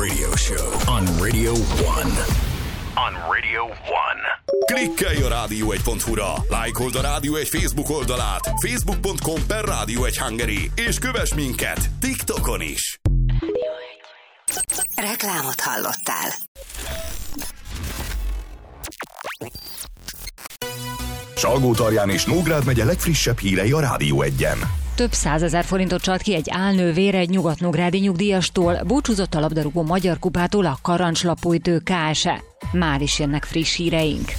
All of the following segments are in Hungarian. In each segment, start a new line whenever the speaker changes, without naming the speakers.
radio show on Radio 1. On Radio 1. Klikkelj a rádió1.hu-ra, lájkold a Rádió 1 Facebook oldalát, facebook.com/Rádió1 és kövess minket TikTokon is.
Reklámot hallottál.
Salgótarján és Nógrád megye legfrissebb hírei a Rádió 1-en.
Több 100 000 forintot csalt ki egy álnővér egy nyugatnógrádi nyugdíjastól, búcsúzott a labdarúgó magyar kupától a Karancslapújtő KSE. Már is jönnek friss híreink.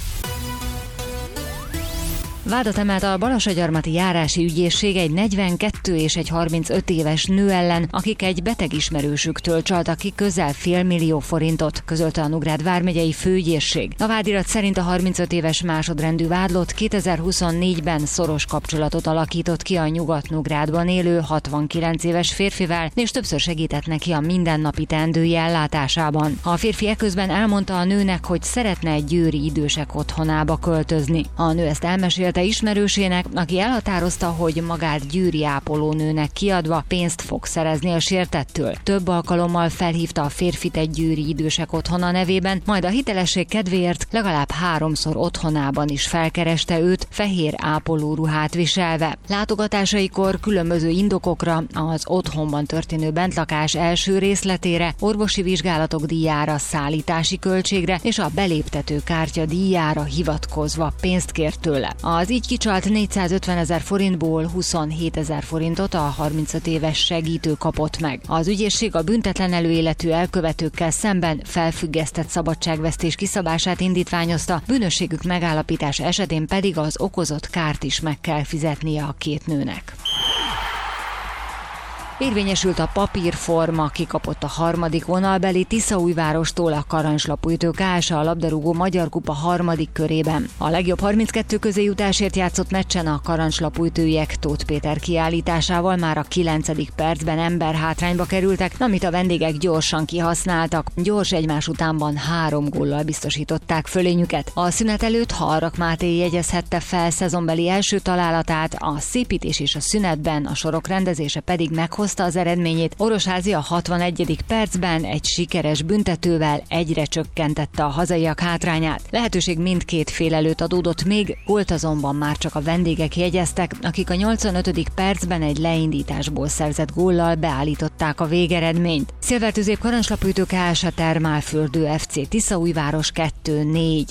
Vádat emelt a Balasagyarmati járási ügyészség egy 42 és egy 35 éves nő ellen, akik egy beteg ismerősüktől csaltak ki közel $500 000 forintot, közölte a Nógrád vármegyei főügyészség. A vádirat szerint a 35 éves másodrendű vádlott 2024-ben szoros kapcsolatot alakított ki a Nyugat-Nógrádban élő 69 éves férfivel, és többször segített neki a mindennapi teendői ellátásában. A férfi eközben elmondta a nőnek, hogy szeretne egy győri idősek otthonába költözni. A nő ezt elmesélte ismerősének, aki elhatározta, hogy magát győri ápolónőnek kiadva pénzt fog szerezni a sértettől. Több alkalommal felhívta a férfit egy győri idősek otthona nevében, majd a hitelesség kedvéért legalább 3-szor otthonában is felkereste őt, fehér ápolóruhát viselve. Látogatásaikor különböző indokokra, az otthonban történő bentlakás első részletére, orvosi vizsgálatok díjára, szállítási költségre és a beléptető kártya díjára hivatkozva pénzt kért tőle. Az így kicsalt 450 000 forintból 27 000 forintot a 35 éves segítő kapott meg. Az ügyészség a büntetlen előéletű elkövetőkkel szemben felfüggesztett szabadságvesztés kiszabását indítványozta, bűnösségük megállapítása esetén pedig az okozott kárt is meg kell fizetnie a két nőnek. Érvényesült a papírforma, kikapott a harmadik vonalbeli Tiszaújvárostól a Karancslapújtő KSE a labdarúgó Magyar Kupa harmadik körében. A legjobb 32 közé jutásért játszott meccsen a Karancslapújtőiek Tóth Péter kiállításával már a 9. percben emberhátrányba kerültek, amit a vendégek gyorsan kihasználtak. Gyors egymás utánban 3 góllal biztosították fölényüket. A szünet előtt Harrak Máté jegyezhette fel szezonbeli első találatát, a szépítés és a szünetben, a sorok rendezése pedig meghozta az eredményét. Orosházi a 61. percben egy sikeres büntetővel egyre csökkentette a hazaiak hátrányát. Lehetőség mindkét fél előtt adódott még, gólt azonban már csak a vendégek jegyeztek, akik a 85. percben egy leindításból szerzett góllal beállították a végeredményt. Szilvártőzép Karancslapújtő KSE Termálfürdő FC Tiszaújváros 2-4.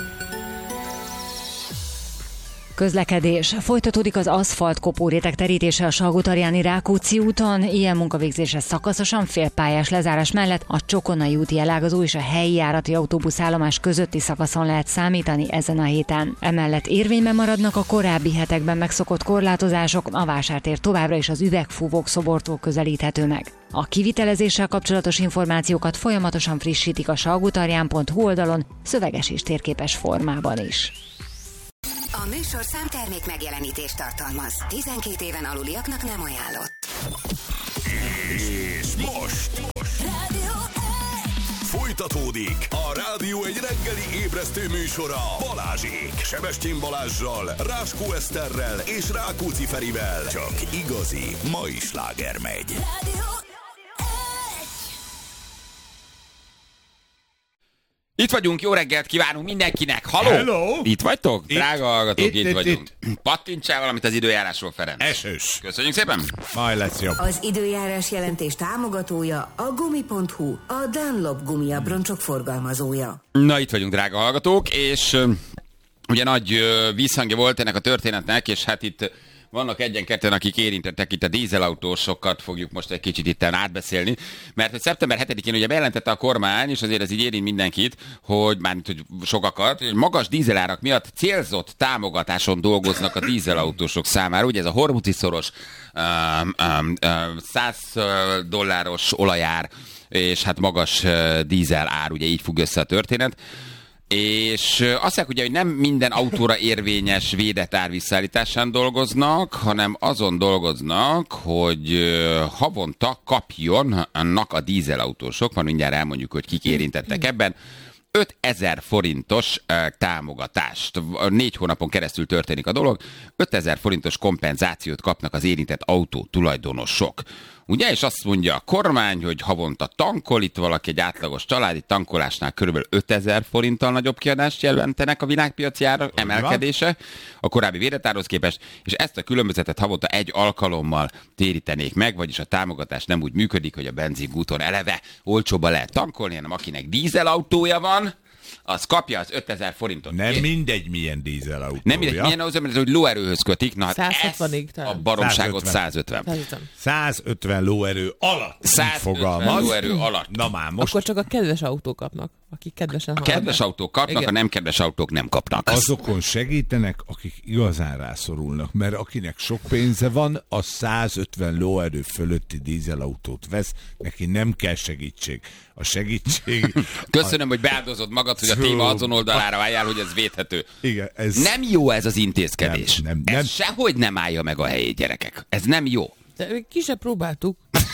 Közlekedés. Folytatódik az aszfalt kopóréteg terítése a Salgótarjáni Rákóczi úton, ilyen munkavégzése szakaszosan félpályás lezárás mellett a Csokonai úti elágazó és a helyi járati autóbuszállomás közötti szakaszon lehet számítani ezen a héten. Emellett érvényben maradnak a korábbi hetekben megszokott korlátozások, a vásártér továbbra is az Üvegfúvók szobortól közelíthető meg. A kivitelezéssel kapcsolatos információkat folyamatosan frissítik a salgótarján.hu oldalon, szöveges és térképes formában is.
A műsorszám termék megjelenítést tartalmaz. 12 éven aluliaknak nem ajánlott.
És most folytatódik a Rádió 1 reggeli ébresztő műsora Balázsék. Sebestyén Balázssal, Ráskó Eszterrel és Rákóczi Ferivel. Csak igazi mai sláger megy.
Itt vagyunk, jó reggelt kívánunk mindenkinek. Halló!
Hello!
Itt vagytok? Drága hallgatók, itt vagyunk.
Itt.
Pattintsál valamit az időjárásról, Ferenc.
Esős.
Köszönjük szépen.
Majd lesz jobb.
Az időjárás jelentés támogatója a Gumi.hu, a Dunlop gumiabroncsok forgalmazója.
Na, itt vagyunk, drága hallgatók, és ugye nagy visszhangja volt ennek a történetnek, és hát itt vannak egyen-ketten, akik érintettek, itt a dízelautósokat fogjuk most egy kicsit itten átbeszélni, mert hogy szeptember 7-én ugye bejelentette a kormány, és azért ez így érint mindenkit, hogy mármint, hogy sokakat, hogy magas dízelárak miatt célzott támogatáson dolgoznak a dízelautósok számára. Ugye ez a Hormuzdi-szoros $100 olajár, és hát magas dízel ár, ugye így függ össze a történet. És azt mondják ugye, hogy nem minden autóra érvényes védett ár visszaállításán dolgoznak, hanem azon dolgoznak, hogy havonta kapjonnak a dízelautósok, van mindjárt elmondjuk, hogy kik érintettek ebben, 5000 forintos támogatást. 4 hónapon keresztül történik a dolog. 5000 forintos kompenzációt kapnak az érintett autó tulajdonosok. ugye? És azt mondja a kormány, hogy havonta tankol, itt valaki egy átlagos családi tankolásnál kb. 5000 forinttal nagyobb kiadást jelentenek a világpiaci ára emelkedése a korábbi védetárhoz képest, és ezt a különbözetet havonta egy alkalommal térítenék meg, vagyis a támogatás nem úgy működik, hogy a benzingúton eleve olcsóban lehet tankolni, hanem akinek dízelautója van, az kapja az 5000 forintot.
Nem mindegy, milyen dízelautója.
Nem mindegy, milyen ahhoz, mert ez, hogy lóerőhöz kötik. Na, hát
160-ig
a baromságot 150.
150 lóerő alatt.
150 lóerő alatt.
Na már most.
Akkor csak a kedves autók kapnak, akik kedvesen
a kedves autók kapnak, igen. A nem kedves autók nem kapnak.
Azokon segítenek, akik igazán rászorulnak, mert akinek sok pénze van, az 150 lóerő fölötti dízelautót vesz, neki nem kell segítség. A segítség...
Köszönöm, hogy beáldozod magad, hogy a téma azon oldalára álljál, hogy ez védhető.
Igen, ez...
Nem jó ez az intézkedés.
Nem.
Ez sehogy nem állja meg a helyét, gyerekek. Ez nem jó.
De ki se próbáltuk.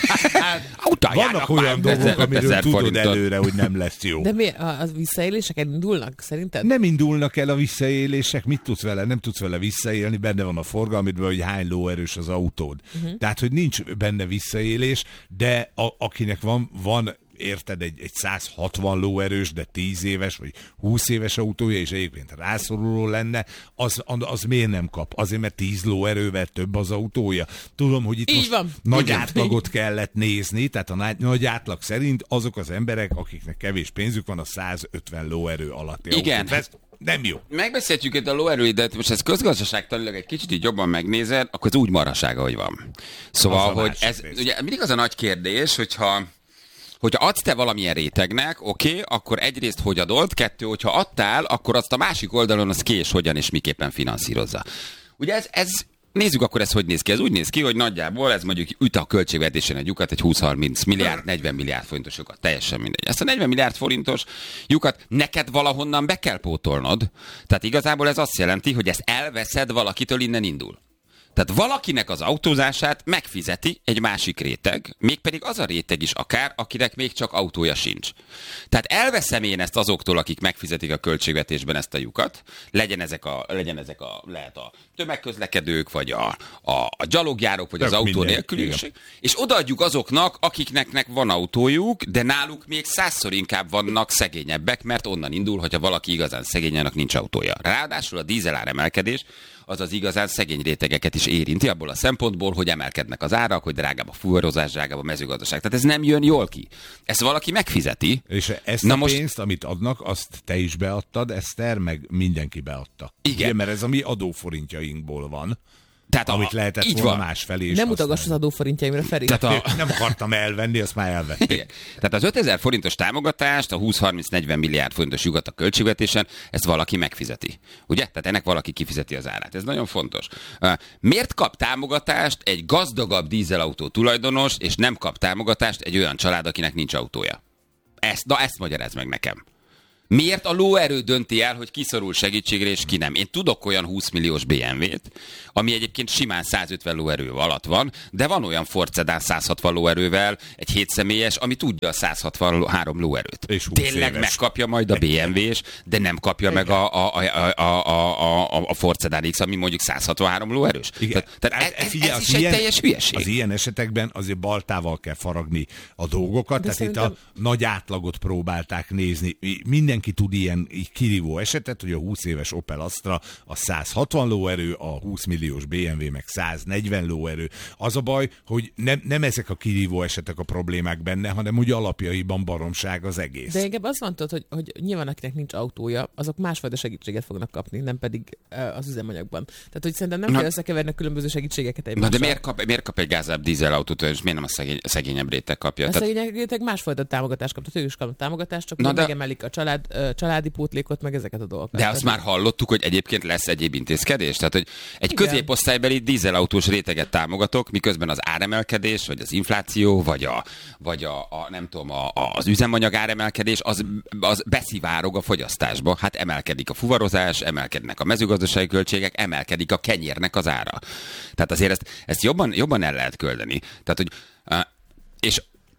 Vannak olyan dolgok, amiről tudod forintot előre, hogy nem lesz jó.
De mi, a visszaélések indulnak szerinted?
Nem indulnak el a visszaélések, mit tudsz vele? Nem tudsz vele visszaélni, benne van a forgalmidban, hogy hány lóerős az autód. Tehát, hogy nincs benne visszaélés, de akinek van érted, egy 160 lóerős, de 10 éves, vagy 20 éves autója, és egyébként rászoruló lenne, az miért nem kap? Azért, mert 10 lóerővel több az autója. Tudom, hogy itt
így
most
van.
nagy átlagot kellett nézni, tehát a nagy átlag szerint azok az emberek, akiknek kevés pénzük van, a 150 lóerő alatti
igen.
autót. Nem jó.
Megbeszéltjük itt a lóerőidet, most ez közgazdaságtanilag egy kicsit így jobban megnézed, akkor ez úgy marhasága, hogy van. Szóval, hogy ez ugye mindig az a nagy kérdés, hogyha adsz te valamilyen rétegnek, oké, akkor egyrészt hogy adod, kettő, hogyha adtál, akkor azt a másik oldalon az ki és hogyan és miképpen finanszírozza. Ugye ez nézzük akkor ez hogy néz ki. Ez úgy néz ki, hogy nagyjából ez mondjuk üt a költségvetésen egy lyukat, egy 20-30 milliárd, 40 milliárd forintos lyukat, teljesen mindegy. Ezt a 40 milliárd forintos lyukat neked valahonnan be kell pótolnod. Tehát igazából ez azt jelenti, hogy ezt elveszed valakitől, innen indul. Tehát valakinek az autózását megfizeti egy másik réteg, mégpedig az a réteg is akár, akinek még csak autója sincs. Tehát elveszem én ezt azoktól, akik megfizetik a költségvetésben ezt a lyukat, legyen ezek lehet a tömegközlekedők, vagy a gyalogjárók, vagy az autó nélküliség, és odaadjuk azoknak, akiknek van autójuk, de náluk még 100-szor inkább vannak szegényebbek, mert onnan indul, hogyha valaki igazán szegényenek nincs autója. Ráadásul a dízelár emelkedés az igazán szegény rétegeket is érinti, abból a szempontból, hogy emelkednek az árak, hogy drágább a fuvarozás, drágább a mezőgazdaság. Tehát ez nem jön jól ki. Ezt valaki megfizeti.
És ezt a pénzt, amit adnak, azt te is beadtad, Eszter, meg mindenki beadta.
Igen.
Ugye, mert ez a mi adóforintjainkból van.
Tehát
amit lehetett volna másfelé is.
Nem utogass az adóforintjaimra, Feri.
Nem akartam elvenni, azt már elvették.
Igen. Tehát az 5000 forintos támogatást, a 20-30-40 milliárd forintos lyukat a költségvetésen, ezt valaki megfizeti. Ugye? Tehát ennek valaki kifizeti az árát. Ez nagyon fontos. Miért kap támogatást egy gazdagabb dízelautó tulajdonos, és nem kap támogatást egy olyan család, akinek nincs autója? Ezt magyarázd meg nekem. Miért a lóerő dönti el, hogy ki szorul segítségre, és ki nem? Én tudok olyan 20 milliós BMW-t, ami egyébként simán 150 lóerő alatt van, de van olyan Ford Sedan 160 lóerővel, egy 7 személyes, ami tudja a 163 lóerőt. Tényleg megkapja majd a BMW-s, de nem kapja meg a Ford Sedan X, ami mondjuk 163 lóerős. Tehát ez is egy teljes hülyeség.
Az ilyen esetekben azért baltával kell faragni a dolgokat, de tehát itt a nagy átlagot próbálták nézni. Mindenki tud ilyen kirívó esetet, hogy a 20 éves Opel Astra a 160 lóerő, a 20 milliós BMW meg 140 lóerő. Az a baj, hogy nem ezek a kirívó esetek a problémák benne, hanem úgy alapjaiban baromság az egész.
De engem azt mondtad, hogy nyilván akinek nincs autója, azok másfajta segítséget fognak kapni, nem pedig az üzemanyagban. Tehát, hogy szerintem nem kell összekeverni a különböző segítségeket egymással.
Na de miért kap egy gázább dízelautót, és miért nem a szegényebb réteg kapja?
A szegényebb réteg másfajta támogatást kapta, ők is kapnak támogatást, csak megemelik a családi pótlékot, meg ezeket a dolgokat.
De azt már hallottuk, hogy egyébként lesz egyéb intézkedés? Tehát, hogy egy középosztálybeli dízelautós réteget támogatok, miközben az áremelkedés, vagy az infláció, vagy nem tudom, az üzemanyag áremelkedés, az beszivárog a fogyasztásba. Hát emelkedik a fuvarozás, emelkednek a mezőgazdasági költségek, emelkedik a kenyérnek az ára. Tehát azért ezt jobban el lehet küldeni. Tehát, hogy és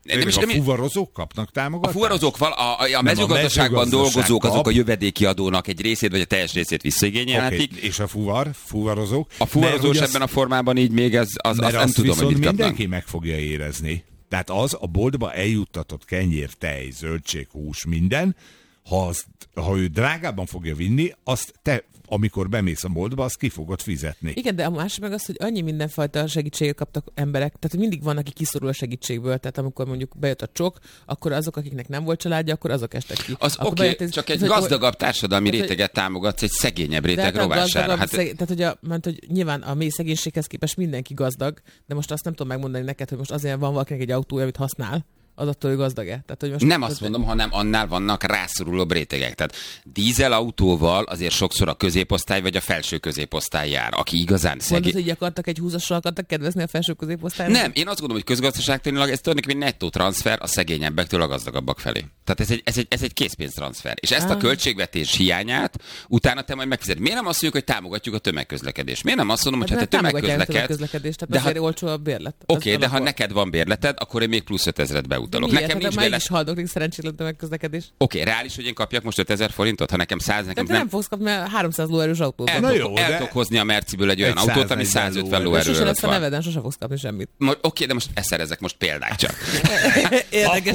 A fuvarozók kapnak támogatást?
A fuvarozók, a mezőgazdaságban dolgozók, azok a jövedéki adónak egy részét, vagy a teljes részét visszaigényelhetik.
Okay. És a fuvarozók?
A fuvarozós ebben a formában így még az nem tudom, hogy mit kapnak.
Mindenki meg fogja érezni. Tehát az a boltba eljuttatott kenyér, tej, zöldség, hús, minden, ha ő drágában fogja vinni, azt te, amikor bemész a boltba, azt ki fogod fizetni.
Igen, de a másik meg az, hogy annyi mindenfajta segítséget kaptak emberek, tehát mindig van, aki kiszorul a segítségből, tehát amikor mondjuk bejött a csok, akkor azok, akiknek nem volt családja, akkor azok estek ki.
Az oké, csak egy gazdagabb társadalmi réteget támogatsz egy szegényebb réteg rovására.
Tehát, hogy nyilván a mély szegénységhez képest mindenki gazdag, de most azt nem tudom megmondani neked, hogy most azért van valakinek egy autója, amit használ, az attól, hogy gazdag-e? Tehát, hogy most
nem azt mondom, hanem annál vannak rászorulóbb rétegek. Tehát dízelautóval azért sokszor a középosztály vagy a felső középosztály jár, aki igazán szegény.
Mondod, hogy akartak egy 20-asra akartak kedvezni a felső középosztálynak?
Nem, én azt gondolom, hogy közgazdaságtanilag ez tulajdonképpen egy nettó transfer a szegényebbektől a gazdagabbak felé. Tehát ez egy készpénztranszfer. És ezt a költségvetés hiányát utána te majd megfizeted. Miért nem azt mondjuk, hogy támogatjuk a tömegközlekedést? Miért nem azt mondom, hogy hát te tömegközlekedsz?
Tehát azért olcsó a bérlet.
Oké, de ha neked van bérleted, akkor én még plusz 5000-et beutalok.
Nekem nincs bérlet. Is haldoklik szerencsétlen tömegközlekedés.
Oké, reális, hogy én kapjak most 5000 forintot, ha nekem 100, nekem
nem fogsz kapni, mert 300 lóerős autót.
El tudok hozni a Merciből egy olyan autót, ami 150 lóerős.
Sose lesz a neveden, sose fogsz kapni semmit.
Oké, de most ezek most példák csak.
Érdekes,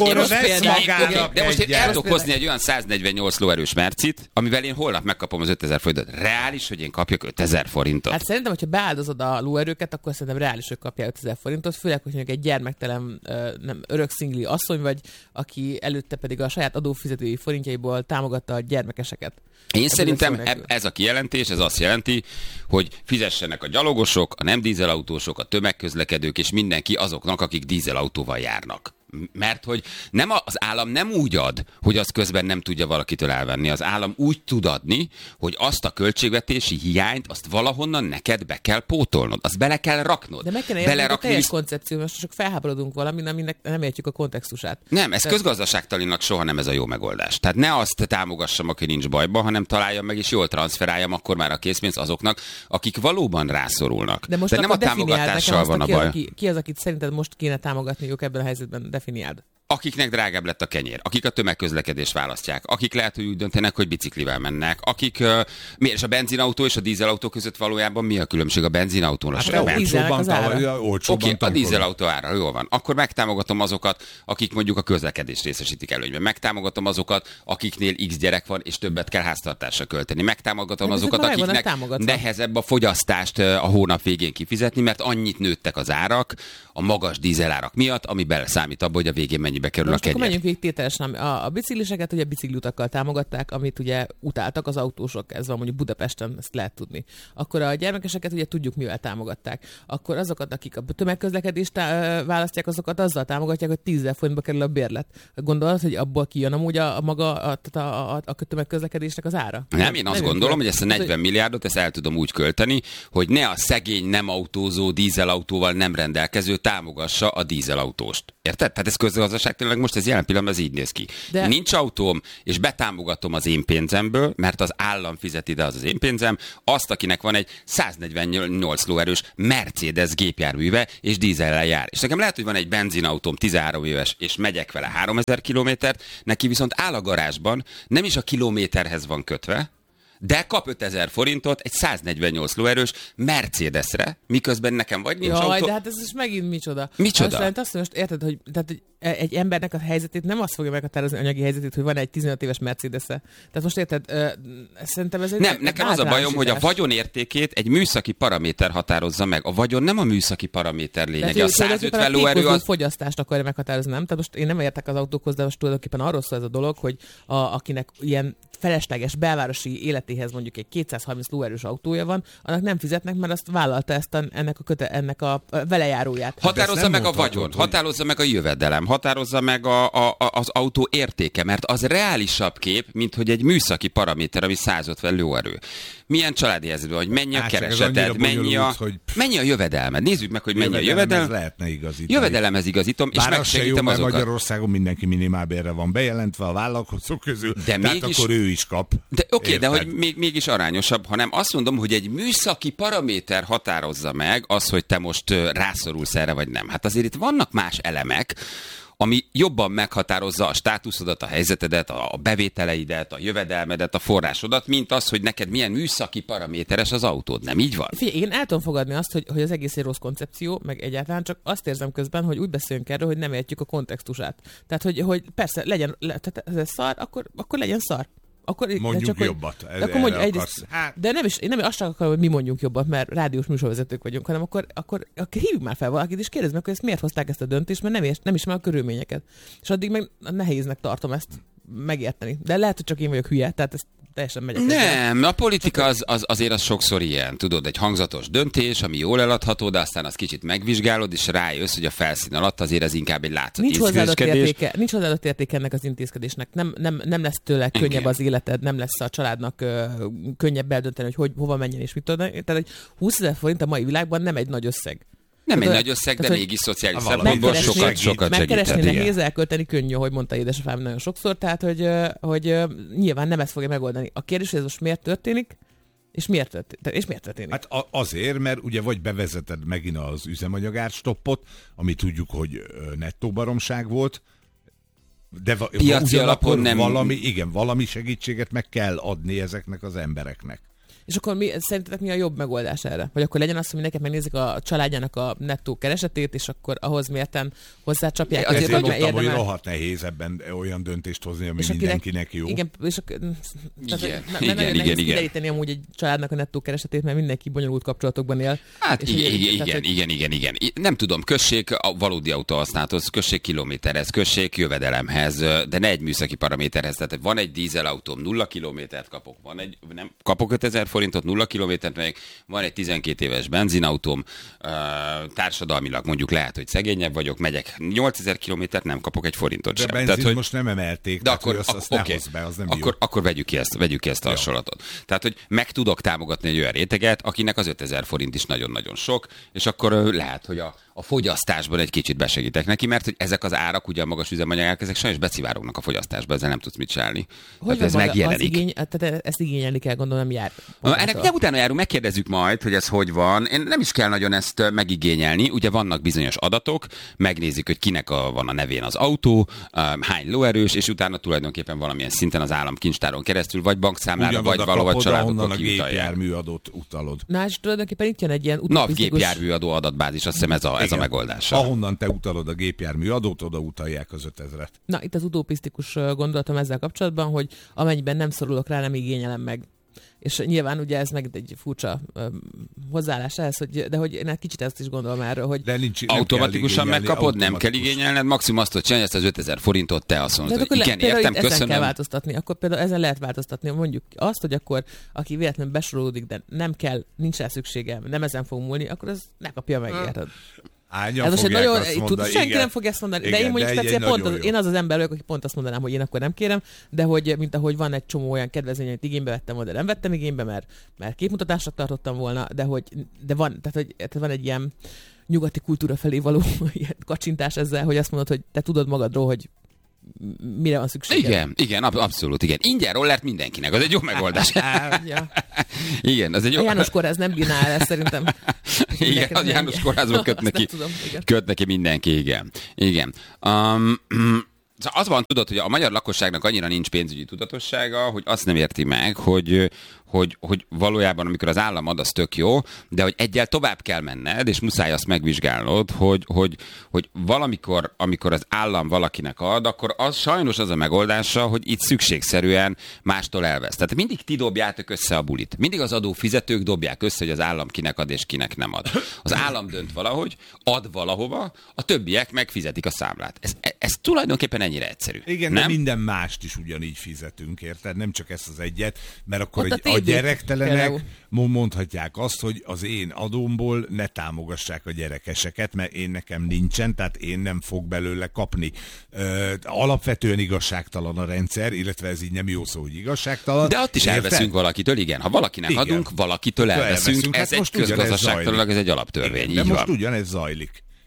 de most én el tudok hozni egy olyan 148 lóerős Mercit, amivel én holnap megkapom az 5000 forintot. Reális, hogy én kapjak 5000 forintot.
Hát szerintem, hogyha beáldozod a lóerőket, akkor szerintem reális, hogy kapjál 5000 forintot, főleg, hogy egy gyermektelen, nem örök szingli asszony vagy, aki előtte pedig a saját adófizetői forintjaiból támogatta a gyermekeseket.
Én szerintem ez a kijelentés, ez azt jelenti, hogy fizessenek a gyalogosok, a nem dízelautósok, a tömegközlekedők és mindenki azoknak, akik dízelautóval járnak. Mert hogy az állam nem úgy ad, hogy az közben nem tudja valakitől elvenni. Az állam úgy tud adni, hogy azt a költségvetési hiányt, azt valahonnan neked be kell pótolnod. Azt bele kell raknod.
De meg kell érteni a teljes koncepció, most csak felháborodunk valamin, aminek nem értjük a kontextusát.
Nem, ez közgazdaságtanilag soha nem ez a jó megoldás. Tehát ne azt támogassam, aki nincs bajba, hanem találjam meg és jól transferáljam akkor már a készpénzt azoknak, akik valóban rászorulnak.
De most
nem a támogatással van a baj.
Ki az, akit szerinted most kéne támogatniuk ebben a helyzetben? Definiáld.
Akiknek drágább lett a kenyér, akik a tömegközlekedést választják, akik lehet, hogy úgy döntenek, hogy biciklivel mennek, akik... és a benzinautó és a dízelautó között valójában mi a különbség a benzinautónak?
Oké,
a dízelautó ára, jól van. Akkor megtámogatom azokat, akik mondjuk a közlekedést részesítik előnyben. Megtámogatom azokat, akiknél X gyerek van, és többet kell háztartásra költeni. Megtámogatom azokat, akiknek nehezebb a fogyasztást a hónap végén kifizetni, mert annyit nőttek az árak a magas dízelárak miatt, ami beleszámít abba, hogy a végén mennyibe kerül a kenyér.
Akkor menjünk végig tételesen. A bicikliseket ugye bicikliutakkal támogatták, amit ugye utáltak az autósok, ez van mondjuk Budapesten, ezt lehet tudni. Akkor a gyermekeseket ugye tudjuk, mivel támogatták. Akkor azokat, akik a tömegközlekedést választják, azokat azzal támogatják, hogy 10 000 forintba kerül a bérlet. Gondolod, hogy abból kijön amúgy a tömegközlekedésnek az ára?
Nem, én azt gondolom, hogy ezt a 40 milliárdot ezt el tudom úgy költeni, hogy ne a szegény, nem autózó, dízelautóval nem rendelkező támogassa a dízelautóst. Érted? Tehát ez közgazdaságtanilag most ez jelen pillanatban ez így néz ki. De... Nincs autóm, és betámogatom az én pénzemből, mert az állam fizet ide az én pénzem, azt, akinek van egy 148 lóerős Mercedes gépjárműve, és dízellel jár. És nekem lehet, hogy van egy benzinautóm 13 éves, és megyek vele 3000 kilométert, neki viszont áll a garázsban, nem is a kilométerhez van kötve, de kap 5000 forintot egy 148 lóerős Mercedesre, miközben nekem vagy nincs autó.
De hát ez is megint micsoda.
Micsoda?
Azt most érted, hogy egy embernek a helyzetét nem azt fogja meghatározni, anyagi helyzetét, hogy van egy 15 éves Mercedes-e. Tehát most érted, szerintem ez egy...
Nem, nekem az a bajom, hogy a vagyon értékét egy műszaki paraméter határozza meg. A vagyon nem a műszaki paraméter lényege. A 150 lóerő
az... fogyasztást akarja meghatározni, nem? Tehát most én nem értek az autókhoz, de most tulajdonképpen arról szól ez a dolog, hogy akinek ilyen felesleges belvárosi életéhez mondjuk egy 230 lóerős autója van, annak nem fizetnek, mert azt vállalta ennek a velejáróját.
Határozza meg a vagyon, határozza meg a jövedelem, határozza meg az autó értéke, mert az reálisabb kép, mint hogy egy műszaki paraméter, ami 150 lóerő. Milyen családi helyzetben, hogy mennyi a kereseted, mennyi a jövedelmed. Nézzük meg, hogy mennyi a jövedelem.
Lehetne igazítani.
Jövedelemhez igazítom, és megsegítem azokat.
Magyarországon mindenki minimálbérre van bejelentve a vállalkozók közül, de mégis, akkor ő is kap.
De oké, de hogy mégis arányosabb, hanem azt mondom, hogy egy műszaki paraméter határozza meg az, hogy te most rászorulsz erre, vagy nem. Hát azért itt vannak más elemek, ami jobban meghatározza a státuszodat, a helyzetedet, a bevételeidet, a jövedelmedet, a forrásodat, mint az, hogy neked milyen műszaki paraméteres az autód. Nem így van?
Figyelj, én el tudom fogadni azt, hogy az egész egy rossz koncepció, meg egyáltalán csak azt érzem közben, hogy úgy beszélünk erről, hogy nem értjük a kontextusát. Tehát, hogy persze legyen, tehát ez szar, akkor legyen szar. Akkor,
mondjuk
csak,
jobbat.
Akkor mondjuk egyrészt, de nem is azt csak akarom, hogy mi mondjunk jobbat, mert rádiós műsorvezetők vagyunk, hanem akkor hívjuk már fel valakit, és kérdezd meg, hogy ezt miért hozták ezt a döntést, mert nem ismer a körülményeket. És addig meg nehéznek tartom ezt megérteni. De lehet, hogy csak én vagyok hülye, tehát ezt teljesen megyek.
Nem, a politika azért az sokszor ilyen, tudod, egy hangzatos döntés, ami jól eladható, de aztán azt kicsit megvizsgálod, és rájössz, hogy a felszín alatt azért ez inkább egy látszat intézkedés.
Nincs hozzáadott értéke ennek az intézkedésnek. Nem lesz tőle könnyebb az életed, nem lesz a családnak könnyebb eldönteni, hogy hova menjen és mit tudod. Tehát egy 20 000 forint a mai világban nem egy nagy összeg.
Nem egy nagy összeg, de mégis szociális szempontból sokat segít.
Megkeresni nehéz, elkölteni könnyű, hogy mondta édesapám nagyon sokszor, tehát hogy nyilván nem ezt fogja megoldani. A kérdés, hogy ez most miért történik, és miért történik?
Hát azért, mert ugye vagy bevezeted megint az üzemanyagárstoppot, ami tudjuk, hogy nettó baromság volt, de
piaci alapon nem...
valami segítséget meg kell adni ezeknek az embereknek.
És akkor szerintetek mi a jobb megoldás erre? Vagy akkor legyen az, hogy mindenki megnézik a családjának a nettó keresetét, és akkor ahhoz mérten hozzácsapják.
Azért mondtam, hogy rohadt nehéz ebben olyan döntést hozni, ami mindenkinek jó.
Igen, és
igen.
Kideríteni amúgy egy családnak a nettó keresetét, mert mindenki bonyolult kapcsolatokban él.
Hát igen. Nem tudom, kössék a valódi autóhasználathoz, kössék kilométerhez, kössék jövedelemhez, de ne egy műszaki paraméterhez. Tehát van egy dízelautóm, 0 kilométert kapok, kapok 5000 forintot, 0 kilométert megyek, van egy 12 éves benzinautóm, társadalmilag mondjuk lehet, hogy szegényebb vagyok, megyek 8000 kilométert, nem kapok egy forintot sem.
De benzint tehát, most nem emelték,
de akkor, azt ne
hozz be, az nem
akkor vegyük ki ezt a hasonlatot. Tehát, hogy meg tudok támogatni egy olyan réteget, akinek az 5000 forint is nagyon-nagyon sok, és akkor lehet, hogy a fogyasztásban egy kicsit besegítek neki, mert hogy ezek az árak, ugye a magas üzemanyagák, ezek sajnos becivárognak a fogyasztásba, ezzel nem tudsz mit csinálni. Tehát ez megjelenik.
Tehát ezt igényelni kell, gondolom, jár.
Ennek de utána járunk, megkérdezzük majd, hogy ez hogy van. Én nem is kell nagyon ezt megigényelni. Ugye vannak bizonyos adatok, megnézik, hogy kinek van a nevén az autó, hány lóerős, és utána tulajdonképpen valamilyen szinten az államkincstáron keresztül, vagy bankszámlára, vagy valahol családokon kiutalják.
Gépjárműadót utalod.
Na, és tulajdonképpen itt jön egy ilyen utopisztikus...
Gépjárműadó adatbázis, azt hiszem ez a megoldás.
Ahonnan te utalod a gépjárműadót, oda utalják az 5000-et.
Na, itt az utopisztikus gondolatom ezzel kapcsolatban, hogy amennyiben nem szorulok rá, nem igényelem meg. És nyilván ugye ez meg egy furcsa hozzáállás ehhez, de hogy én kicsit ezt is gondolom erről, hogy...
De
automatikusan megkapod, nem kell igényelned, maximum azt, hogy csinálj ezt az 5000 forintot, te azt mondod, hogy igen, értem, köszönöm.
Ezen kell változtatni, akkor például ezen lehet változtatni, mondjuk azt, hogy akkor aki véletlenül besorolódik, de nem kell, nincs rá szükségem, nem ezen fog múlni, akkor az ne kapja meg, érted?
Ez most nagyon,
senki nem fog ezt mondani, igen, de én mondjuk speciál én az ember vagyok, aki pont azt mondanám, hogy én akkor nem kérem, de hogy mint ahogy van egy csomó olyan kedvezmény, amit igénybe vettem, de nem vettem igénybe, mert képmutatásra tartottam volna, de van egy ilyen nyugati kultúra felé való kacsintás ezzel, hogy azt mondod, hogy te tudod magadról, hogy mire van szükséged.
Igen, abszolút, igen. Ingyen rollert mindenkinek, az egy jó megoldás. Igen, az egy jó...
A János Kórház nem bírná el ezt szerintem.
Igen, a János Kórházban köt neki mindenki, igen. Az van, tudod, hogy a magyar lakosságnak annyira nincs pénzügyi tudatossága, hogy azt nem érti meg, hogy valójában, amikor az állam ad, az tök jó, de hogy egyel tovább kell menned, és muszáj azt megvizsgálnod, hogy valamikor, amikor az állam valakinek ad, akkor az sajnos az a megoldása, hogy itt szükségszerűen mástól elvesz. Tehát mindig ti dobjátok össze a bulit. Mindig az adófizetők dobják össze, hogy az állam kinek ad, és kinek nem ad. Az állam dönt valahogy, ad valahova, a többiek megfizetik a számlát. Ez tulajdonképpen ennyire egyszerű.
Igen,
nem?
De minden mást is ugyanígy fizetünk, érted? Nem csak ezt az egyet, mert akkor a gyerektelenek mondhatják azt, hogy az én adómból ne támogassák a gyerekeseket, mert nekem nincsen, tehát én nem fog belőle kapni. Alapvetően igazságtalan a rendszer, illetve ez így nem jó szó, hogy igazságtalan.
De ott is elveszünk valakitől, igen. Ha valakinek adunk, valakitől elveszünk. Ez egy közgazdaságtalan, ez egy alaptörvény.
Igen, de most ugyanez zajlik.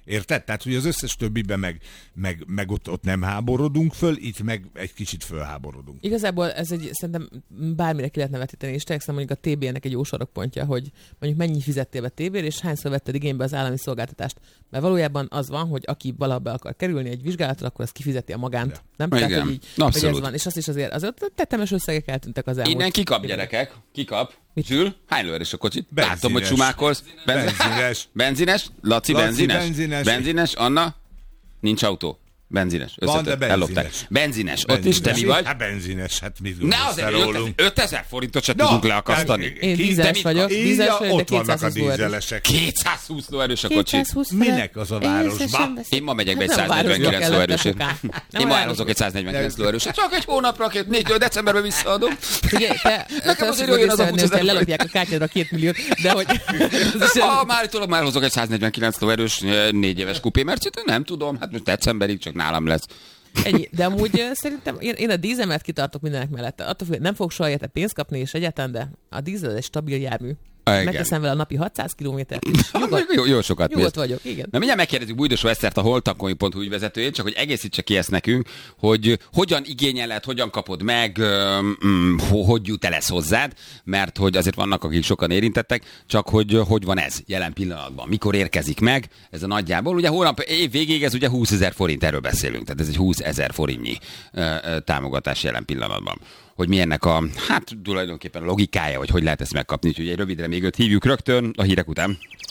Érted? Tehát, hogy az összes többiben meg ott nem háborodunk föl, itt meg egy kicsit fölháborodunk.
Igazából ez szerintem bármire ki lehetne vetíteni, és tényleg mondjuk a TB-nek egy jó sarokpontja, hogy mondjuk mennyi fizettél be TB-re, és hányszor vetted igénybe az állami szolgáltatást. Mert valójában az van, hogy aki valahol be akar kerülni egy vizsgálatra, akkor az kifizeti a magánt. Ja. Nem?
Igen.
Tehát, hogy ez van. És azt is azért tettemes összegek eltűntek az elmúlt.
Innen kikap, gyerekek? Kikap? Zsül, hány lóerős a kocsit?
Benzines.
Látom, hogy sumákolsz.
Benzines.
Benzines? Laci, benzines? Benzines? Anna? Nincs autó. Benzines.
Van, de
ellopták. Benzines. Ott is te mi vagy?
Hát benzines, hát mit
ne azért 5000 forintot se tudunk leakasztani.
Én dízes vagyok, de
ott vannak a
220 lóerős.
dízelesek.
220 lóerős a kocsi.
Minek az a városba?
Én ma megyek be egy
Hát nem
149
városba
lóerősét.
kellett,
Én ma elhozok egy 149 lóerőset. Csak egy hónapra, 4 decemberben visszaadom.
Figyelj,
Nekem azért jön az a 20 000.
lelopják a kártyádra 2 milliót, de hogy...
Már hozok egy 149 lóerős 4 éves kupé mercit, nem tudom, hát most decemberig csak nálam lesz.
Ennyi. De amúgy szerintem én a dízemet kitartok mindenek mellett. Attól függ, nem fog soha érte pénzt kapni, és egyáltalán, de a dízel egy stabil jármű. Megteszem vele a napi 600 kilométert.
Jó sokat.
Nyugodt vagyok, igen.
Na mindjárt megkérdezzük Bújdos Esztert, a holtankony.hu ügyvezetőjét, csak hogy egészítse ki ezt nekünk, hogy hogyan igényeled, hogyan kapod meg, hogy jut el ez hozzád, mert hogy azért vannak, akik sokan érintettek, csak hogy van ez jelen pillanatban, mikor érkezik meg, ez a nagyjából. Ugye hónap év végéig ez ugye 20 000 forint, erről beszélünk, tehát ez egy 20 000 forintnyi támogatás jelen pillanatban. Hogy mi ennek a, hát tulajdonképpen a logikája, vagy hogy lehet ezt megkapni. Úgyhogy egy rövidre még őt hívjuk rögtön a hírek után.